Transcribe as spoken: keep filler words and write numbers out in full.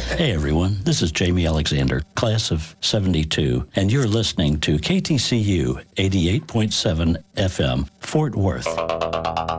Hey everyone, this is Jamie Alexander, class of seventy-two, and you're listening to K T C U eighty-eight point seven F M, Fort Worth.